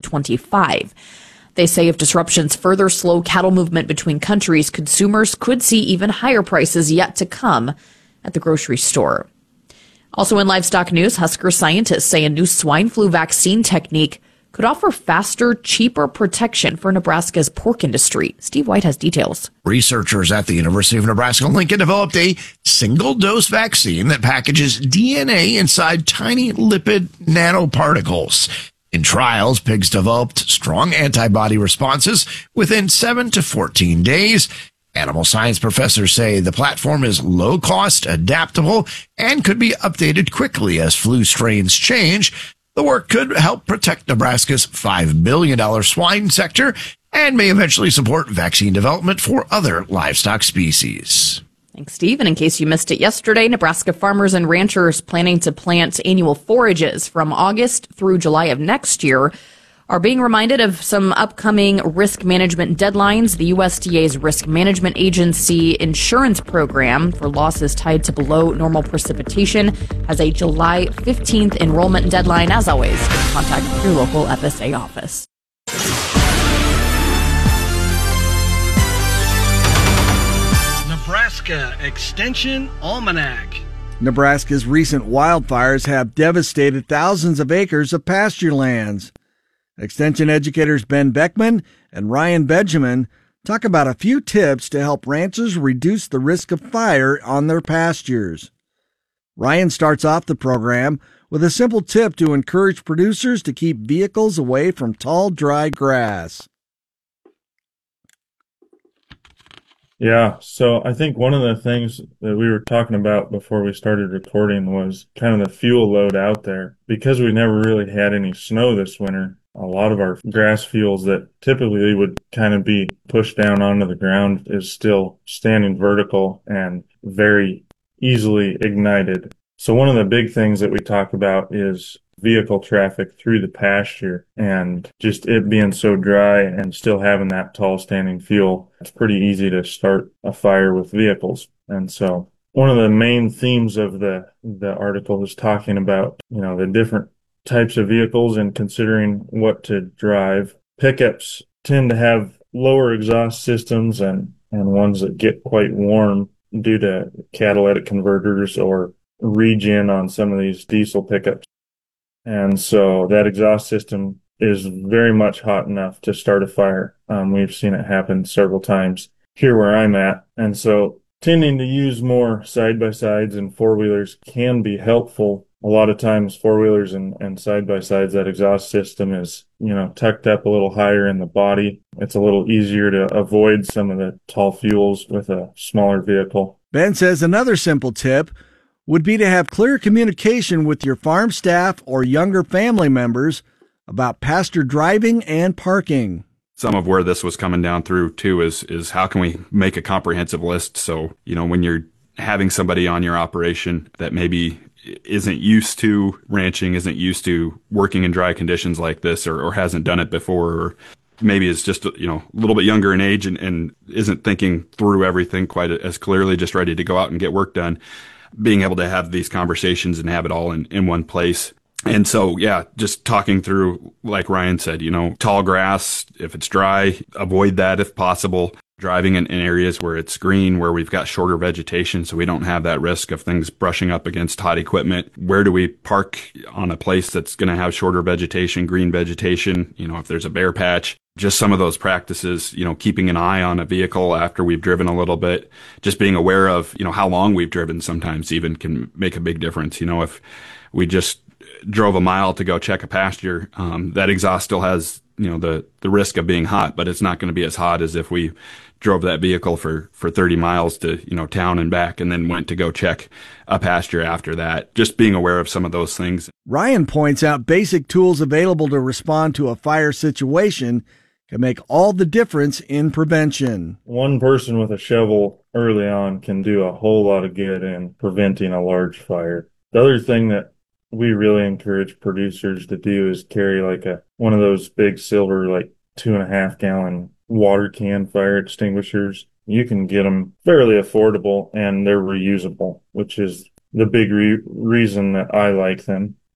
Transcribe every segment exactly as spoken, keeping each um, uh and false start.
twenty-five. They say if disruptions further slow cattle movement between countries, consumers could see even higher prices yet to come at the grocery store. Also in livestock news, Husker scientists say a new swine flu vaccine technique could offer faster, cheaper protection for Nebraska's pork industry. Steve White has details. Researchers at the University of Nebraska-Lincoln developed a single-dose vaccine that packages D N A inside tiny lipid nanoparticles. In trials, pigs developed strong antibody responses within seven to fourteen days. Animal science professors say the platform is low-cost, adaptable, and could be updated quickly as flu strains change. The work could help protect Nebraska's five billion dollars swine sector and may eventually support vaccine development for other livestock species. Thanks, Steve. And in case you missed it yesterday, Nebraska farmers and ranchers planning to plant annual forages from August through July of next year are being reminded of some upcoming risk management deadlines. The U S D A's Risk Management Agency insurance program for losses tied to below normal precipitation has a July fifteenth enrollment deadline. As always, contact your local F S A office. Nebraska Extension Almanac. Nebraska's recent wildfires have devastated thousands of acres of pasture lands. Extension educators Ben Beckman and Ryan Benjamin talk about a few tips to help ranchers reduce the risk of fire on their pastures. Ryan starts off the program with a simple tip to encourage producers to keep vehicles away from tall, dry grass. Yeah, so I think one of the things that we were talking about before we started recording was kind of the fuel load out there. Because we never really had any snow this winter, a lot of our grass fuels that typically would kind of be pushed down onto the ground is still standing vertical and very easily ignited. So one of the big things that we talk about is vehicle traffic through the pasture, and just it being so dry and still having that tall standing fuel, it's pretty easy to start a fire with vehicles. And so one of the main themes of the the article is talking about, you know, the different types of vehicles and considering what to drive. Pickups tend to have lower exhaust systems and and ones that get quite warm due to catalytic converters or regen on some of these diesel pickups. And so that exhaust system is very much hot enough to start a fire. Um, we've seen it happen several times here where I'm at. And so tending to use more side-by-sides and four-wheelers can be helpful. A lot of times four-wheelers and, and side-by-sides, that exhaust system is, you know, tucked up a little higher in the body. It's a little easier to avoid some of the tall fuels with a smaller vehicle. Ben says another simple tip would be to have clear communication with your farm staff or younger family members about pasture driving and parking. Some of where this was coming down through too is is how can we make a comprehensive list? So, you know, when you're having somebody on your operation that maybe isn't used to ranching, isn't used to working in dry conditions like this, or, or hasn't done it before, or maybe is just, you know, a little bit younger in age and, and isn't thinking through everything quite as clearly, just ready to go out and get work done. Being able to have these conversations and have it all in, in one place. And so, yeah, just talking through, like Ryan said, you know, tall grass, if it's dry, avoid that if possible. Driving in, in areas where it's green, where we've got shorter vegetation, so we don't have that risk of things brushing up against hot equipment. Where do we park on a place that's going to have shorter vegetation, green vegetation? You know, if there's a bare patch, just some of those practices, you know, keeping an eye on a vehicle after we've driven a little bit, just being aware of, you know, how long we've driven sometimes even can make a big difference. You know, if we just drove a mile to go check a pasture, um, that exhaust still has, you know, the, the risk of being hot, but it's not going to be as hot as if we drove that vehicle for, for thirty miles to, you know, town and back and then went to go check a pasture after that. Just being aware of some of those things. Ryan points out basic tools available to respond to a fire situation can make all the difference in prevention. One person with a shovel early on can do a whole lot of good in preventing a large fire. The other thing that we really encourage producers to do is carry like a one of those big silver, like two and a half gallon water can fire extinguishers. You can get them fairly affordable and they're reusable, which is the big re- reason that I like them.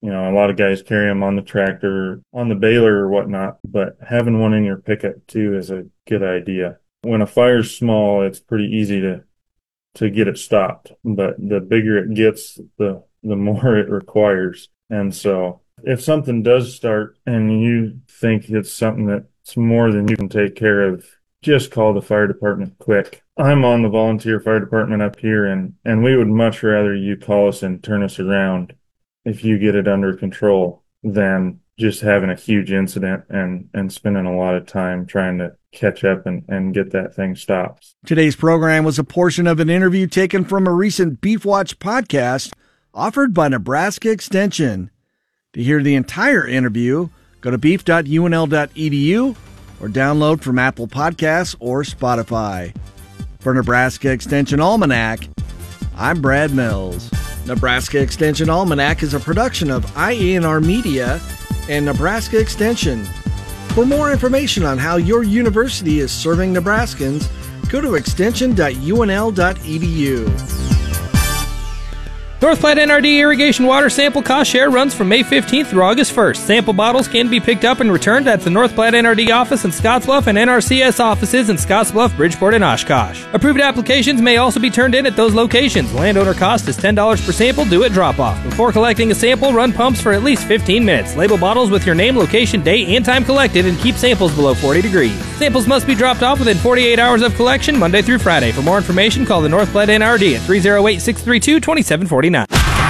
You know, a lot of guys carry them on the tractor, on the baler or whatnot, but having one in your pickup too is a good idea. When a fire's small, it's pretty easy to to get it stopped, but the bigger it gets, the the more it requires. And so if something does start and you think it's something that's more than you can take care of, just call the fire department quick. I'm on the volunteer fire department up here, and, and we would much rather you call us and turn us around if you get it under control than just having a huge incident and, and spending a lot of time trying to catch up and, and get that thing stopped. Today's program was a portion of an interview taken from a recent Beef Watch podcast offered by Nebraska Extension. To hear the entire interview, go to beef dot u n l dot e d u or download from Apple Podcasts or Spotify. For Nebraska Extension Almanac, I'm Brad Mills. Nebraska Extension Almanac is a production of I A N R Media and Nebraska Extension. For more information on how your university is serving Nebraskans, go to extension dot u n l dot e d u. North Platte N R D irrigation water sample cost share runs from May fifteenth through August first. Sample bottles can be picked up and returned at the North Platte N R D office in Scottsbluff and N R C S offices in Scottsbluff, Bridgeport, and Oshkosh. Approved applications may also be turned in at those locations. Landowner cost is ten dollars per sample due at drop-off. Before collecting a sample, run pumps for at least fifteen minutes. Label bottles with your name, location, date, and time collected, and keep samples below forty degrees. Samples must be dropped off within forty-eight hours of collection, Monday through Friday. For more information, call the North Platte N R D at three oh eight, six three two, two seven four nine.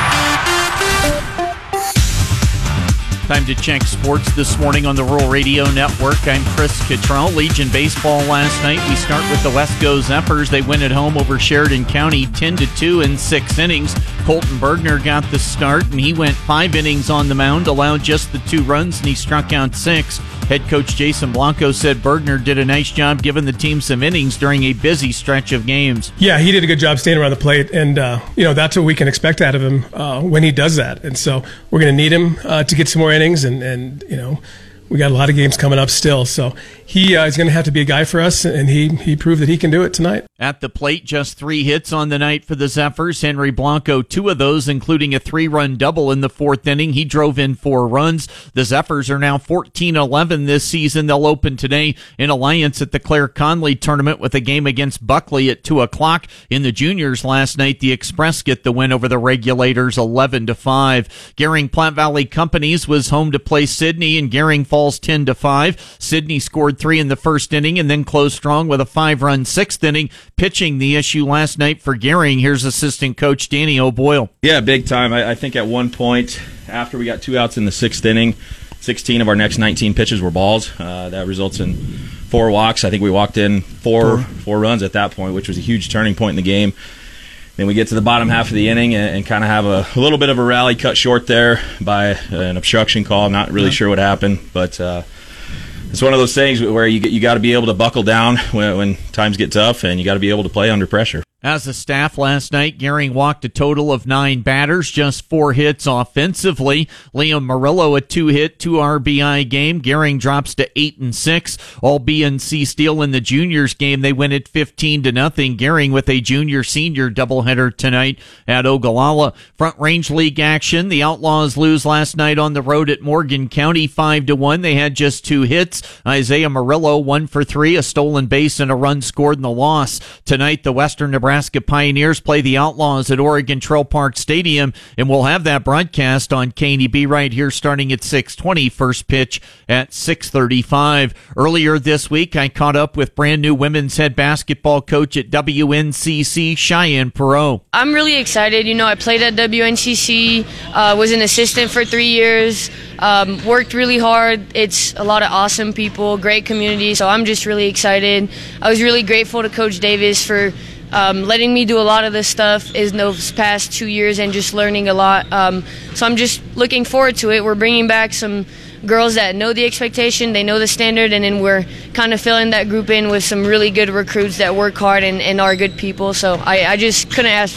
Time to check sports this morning on the Rural Radio Network. I'm Chris Cottrell. Legion baseball last night. We start with the Wesco Zephyrs. They win at home over Sheridan County ten to two in six innings. Colton Bergner got the start, and he went five innings on the mound, allowed just the two runs, and he struck out six. Head coach Jason Blanco said Bergner did a nice job giving the team some innings during a busy stretch of games. Yeah, he did a good job staying around the plate, and uh, you know that's what we can expect out of him uh, when he does that. And so we're going to need him uh, to get some more innings, and, and you know we got a lot of games coming up still. So he uh, is going to have to be a guy for us, and he he proved that he can do it tonight. At the plate, just three hits on the night for the Zephyrs. Henry Blanco, two of those, including a three-run double in the fourth inning. He drove in four runs. The Zephyrs are now fourteen eleven this season. They'll open today in Alliance at the Claire Conley tournament with a game against Buckley at two o'clock. In the juniors last night, the Express get the win over the Regulators eleven to five. Gering Platte Valley Companies was home to play Sidney, and Gering falls ten to five. Sidney scored three in the first inning and then closed strong with a five-run sixth inning. Pitching the issue last night for Gering. Here's assistant coach Danny O'Boyle. Yeah, big time. I, I think at one point, after we got two outs in the sixth inning, sixteen of our next nineteen pitches were balls. Uh, that results in four walks. I think we walked in four, four four runs at that point, which was a huge turning point in the game. Then we get to the bottom half of the inning and, and kind of have a, a little bit of a rally cut short there by an obstruction call. Not really sure what happened, but uh, it's one of those things where you get, you got to be able to buckle down when, when times get tough, and you got to be able to play under pressure. As a staff last night, Gering walked a total of nine batters, just four hits offensively. Liam Murillo, a two-hit, two R B I game. Gering drops to eight and six. All B and C Steel in the juniors game. They win it fifteen to nothing. Gering with a junior-senior doubleheader tonight at Ogallala. Front Range League action. The Outlaws lose last night on the road at Morgan County, five to one. They had just two hits. Isaiah Murillo, one for three, a stolen base and a run scored in the loss. Tonight, the Western Nebraska Nebraska Pioneers play the Outlaws at Oregon Trail Park Stadium, and we'll have that broadcast on K N E B right here starting at six twenty, first pitch at six thirty-five. Earlier this week, I caught up with brand new women's head basketball coach at W N C C, Cheyenne Perot. I'm really excited. You know, I played at W N C C, uh, was an assistant for three years, um, worked really hard. It's a lot of awesome people, great community, so I'm just really excited. I was really grateful to Coach Davis for Um, letting me do a lot of this stuff in those past two years and just learning a lot. Um, so I'm just looking forward to it. We're bringing back some girls that know the expectation, they know the standard, and then we're kind of filling that group in with some really good recruits that work hard and, and are good people. So I, I just couldn't ask for more.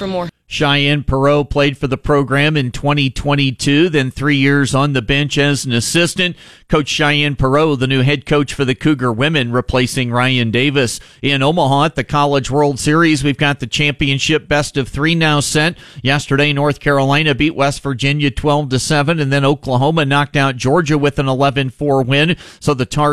Cheyenne Perot played for the program in twenty twenty-two, then three years on the bench as an assistant. Coach Cheyenne Perot, the new head coach for the Cougar women, replacing Ryan Davis. In Omaha at the College World Series, we've got the championship best of three now set. Yesterday, North Carolina beat West Virginia twelve to seven, and then Oklahoma knocked out Georgia with an eleven four win. So the Tar